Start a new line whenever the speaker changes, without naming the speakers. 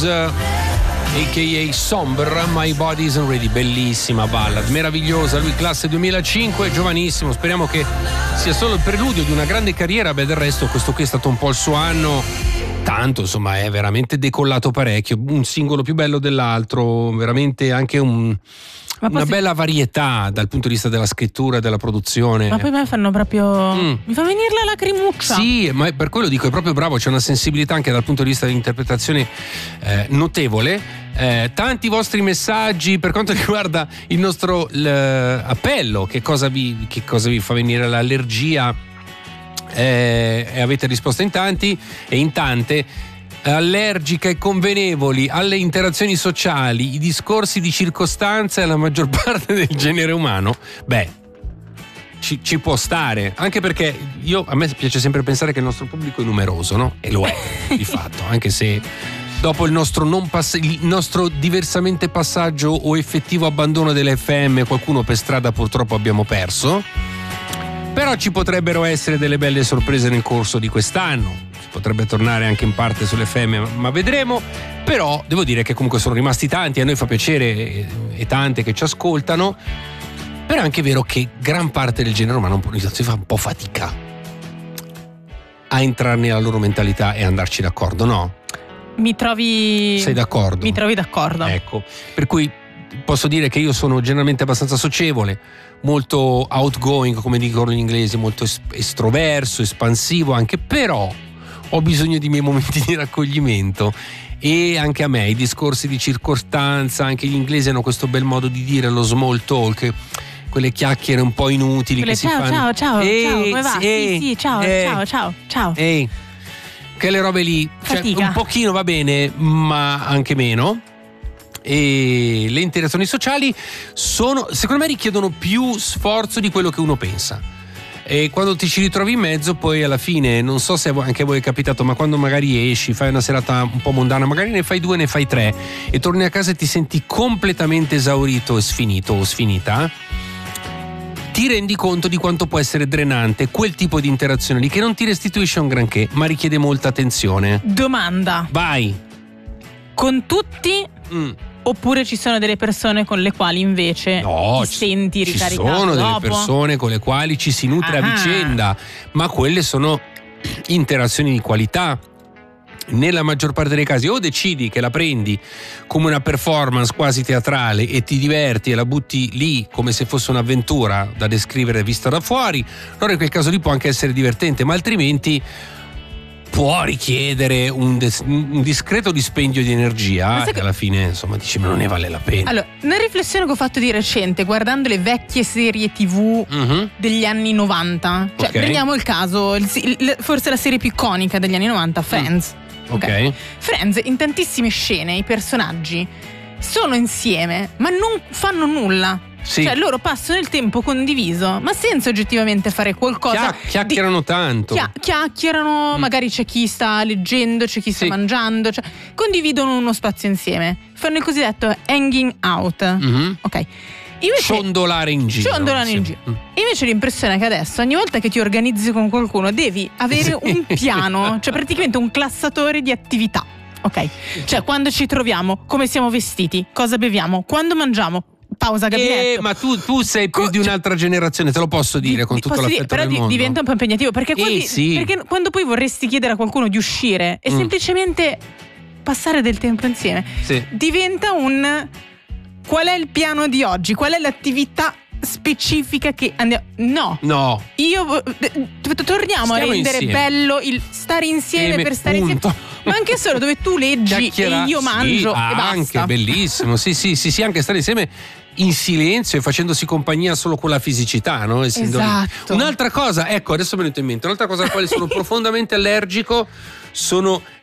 Blues, a.k.a. Somber, My Body Isn't Ready. Bellissima ballad, meravigliosa. Lui classe 2005, giovanissimo. Speriamo che sia solo il preludio di una grande carriera. Beh, del resto questo qui è stato un po' il suo anno. Tanto, insomma, è veramente decollato parecchio. Un singolo più bello dell'altro. Veramente anche una bella varietà dal punto di vista della scrittura e della produzione.
Ma poi me fanno proprio mi fa venire la lacrimuccia.
Sì, ma per quello dico, è proprio bravo. C'è una sensibilità anche dal punto di vista dell'interpretazione notevole. Tanti vostri messaggi per quanto riguarda il nostro appello. Che cosa vi fa venire l'allergia? E avete risposto in tanti e in tante. Allergica e convenevoli alle interazioni sociali, i discorsi di circostanza e alla maggior parte del genere umano. Beh, ci può stare, anche perché a me piace sempre pensare che il nostro pubblico è numeroso, no? E lo è di fatto, anche se dopo il nostro diversamente passaggio o effettivo abbandono delle FM qualcuno per strada purtroppo abbiamo perso. Però ci potrebbero essere delle belle sorprese nel corso di quest'anno. Potrebbe tornare anche in parte sulle FM, ma vedremo. Però devo dire che comunque sono rimasti tanti, a noi fa piacere e tante che ci ascoltano. Però è anche vero che gran parte del genere umano si fa un po' fatica a entrare nella loro mentalità e andarci d'accordo, no? Sei d'accordo?
Mi trovi d'accordo.
Ecco, per cui posso dire che io sono generalmente abbastanza socievole, molto outgoing, come dicono gli inglesi, molto estroverso, espansivo anche, però ho bisogno di miei momenti di raccoglimento. E anche a me i discorsi di circostanza, anche gli inglesi hanno questo bel modo di dire lo small talk, quelle chiacchiere un po' inutili che si fanno.
Ciao, come va? Sì, ciao.
Quelle robe lì, cioè, un pochino va bene, ma anche meno. E le interazioni sociali secondo me richiedono più sforzo di quello che uno pensa. E quando ti ci ritrovi in mezzo, poi alla fine, non so se anche a voi è capitato, ma quando magari esci, fai una serata un po' mondana, magari ne fai 2, ne fai 3 e torni a casa e ti senti completamente esaurito e sfinito o sfinita, ti rendi conto di quanto può essere drenante quel tipo di interazione lì, che non ti restituisce un granché, ma richiede molta attenzione.
Domanda.
Vai.
Con tutti? Oppure ci sono delle persone con le quali invece ti senti ricaricato?
Ci sono delle persone con le quali ci si nutre a vicenda, ma quelle sono interazioni di qualità. Nella maggior parte dei casi o decidi che la prendi come una performance quasi teatrale e ti diverti e la butti lì come se fosse un'avventura da descrivere vista da fuori, allora in quel caso lì può anche essere divertente, ma altrimenti può richiedere un discreto dispendio di energia e alla fine insomma dici ma non ne vale la pena.
Allora, una riflessione che ho fatto di recente guardando le vecchie serie TV degli anni 90, cioè prendiamo il caso forse la serie più iconica degli anni 90, Friends.
Ok.
Friends, in tantissime scene i personaggi sono insieme ma non fanno nulla.
Sì.
Cioè loro passano il tempo condiviso ma senza oggettivamente fare qualcosa.
Chiacchierano tanto.
Chiacchierano, magari c'è chi sta leggendo, c'è chi sta mangiando, cioè, condividono uno spazio insieme. Fanno il cosiddetto hanging out. Ok. Invece,
ciondolare in giro.
Invece l'impressione è che adesso ogni volta che ti organizzi con qualcuno devi avere un piano, cioè praticamente un classatore di attività. Ok. Cioè quando ci troviamo, come siamo vestiti, cosa beviamo, quando mangiamo, pausa gabinetto.
Ma tu sei più di un'altra generazione, te lo posso dire con tutto l'affetto del mondo.
Però diventa un po' impegnativo perché quando poi vorresti chiedere a qualcuno di uscire e semplicemente passare del tempo insieme, diventa un qual è il piano di oggi, qual è l'attività specifica che andiamo. No. Io torniamo a rendere bello il stare insieme per stare insieme. Ma anche solo dove tu leggi e io mangio e basta.
Anche bellissimo. Sì, anche stare insieme in silenzio e facendosi compagnia solo con la fisicità, no?
Esatto.
Un'altra cosa, ecco, adesso mi è venuto in mente, un'altra cosa alla quale sono profondamente allergico sono